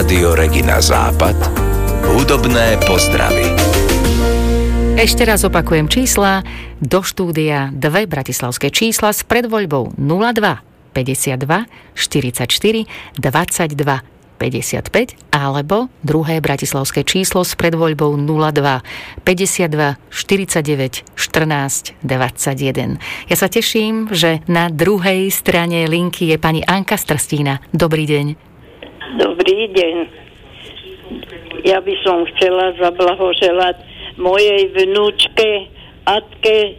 Rádio Regina Západ. Hudobné pozdravy. Ešte raz opakujem čísla. Do štúdia dve bratislavské čísla s predvoľbou 02 52 44 22 55 alebo druhé bratislavské číslo s predvoľbou 02 52 49 14 21. Ja sa teším, že na druhej strane linky je pani Anka z Trstína. Dobrý deň. Dobrý deň. Ja by som chcela zablahoželať mojej vnúčke Atke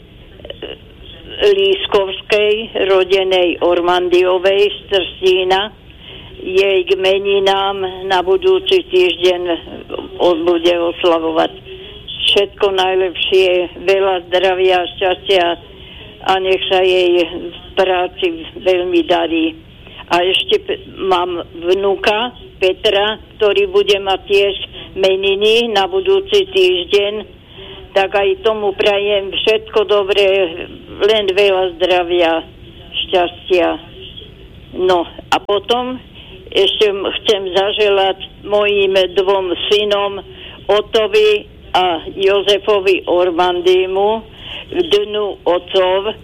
Lískovskej, rodenej Ormandiovej z Trstína. Jej k meninám na budúci týždeň bude oslavovať. Všetko najlepšie, veľa zdravia, šťastia a nech sa jej v práci veľmi darí. A ešte mám vnuka Petra, ktorý bude mať tiež meniny na budúci týždeň, tak aj tomu prajem všetko dobré, len veľa zdravia, šťastia. No a potom ešte chcem zaželať mojim dvom synom Otovi a Jozefovi Ormandimu k dnu otcov.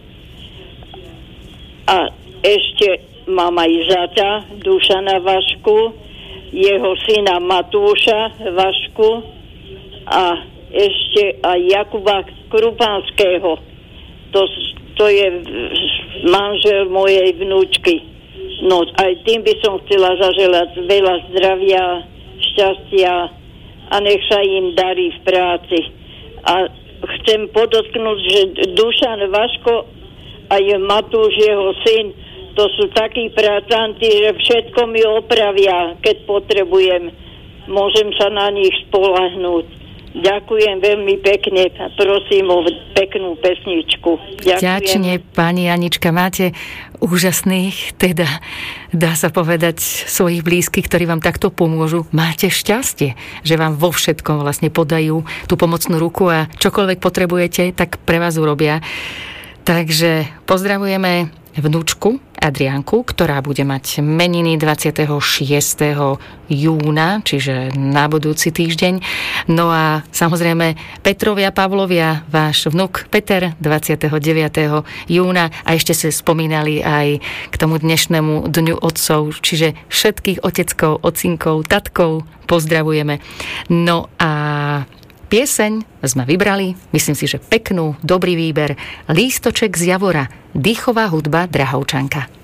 A ešte mám aj zata Dušana Vašku, jeho syna Matúša Vašku a ešte aj Jakuba Krupanského. To je manžel mojej vnúčky. No aj tým by som chcela zaželať veľa zdravia, šťastia a nech sa im darí v práci. A chcem podotknúť, že Dušan Vaško a Matúš, jeho syn, to sú takí prácanti, že všetko mi opravia, keď potrebujem. Môžem sa na nich spoľahnúť. Ďakujem veľmi pekne a prosím o peknú pesničku. Ďakujem. Ďačne, pani Anička, máte úžasných, teda dá sa povedať, svojich blízkych, ktorí vám takto pomôžu. Máte šťastie, že vám vo všetkom vlastne podajú tú pomocnú ruku a čokoľvek potrebujete, tak pre vás urobia. Takže pozdravujeme vnúčku Adriánku, ktorá bude mať meniny 26. júna, čiže na budúci týždeň. No a samozrejme Petrovia Pavlovia, váš vnuk Peter 29. júna a ešte ste spomínali aj k tomu dnešnému dňu otcov, čiže všetkých oteckov, ocinkov, tatkov pozdravujeme. No a pieseň sme vybrali, myslím si, že peknú, dobrý výber. Lístoček z Javora, dýchová hudba Drahovčanka.